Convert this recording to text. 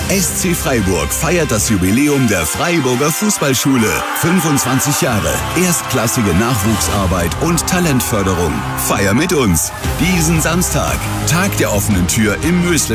SC Freiburg feiert das Jubiläum der Freiburger Fußballschule. 25 Jahre erstklassige Nachwuchsarbeit und Talentförderung. Feier mit uns. Diesen Samstag, Tag der offenen Tür im Mösle